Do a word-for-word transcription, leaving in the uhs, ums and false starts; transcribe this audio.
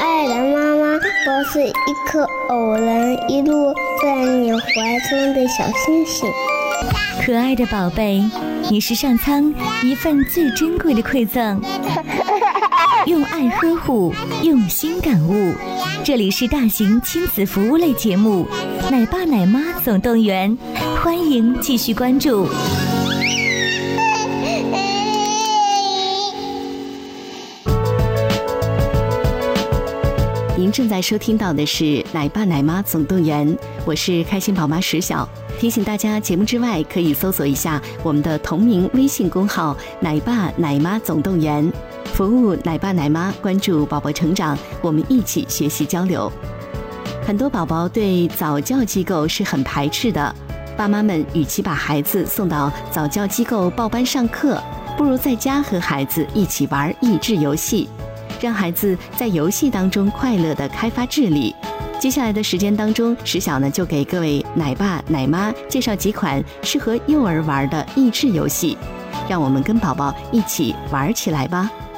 爱的妈妈，我是一颗偶然一路在你怀中的小星星。 可爱的宝贝，你是上苍一份最珍贵的馈赠，用爱呵护，用心感悟。这里是大型亲子服务类节目《奶爸奶妈总动员》，欢迎继续关注。 您正在收听到的是《奶爸奶妈总动员》，我是开心宝妈石晓。提醒大家，节目之外可以搜索一下我们的同名微信公号“奶爸奶妈总动员”，服务奶爸奶妈，关注宝宝成长，我们一起学习交流。很多宝宝对早教机构是很排斥的，爸妈们与其把孩子送到早教机构报班上课，不如在家和孩子一起玩益智游戏，让孩子在游戏当中快乐地开发智力。接下来的时间当中，石晓呢就给各位奶爸奶妈介绍几款适合幼儿玩的益智游戏，让我们跟宝宝一起玩起来吧。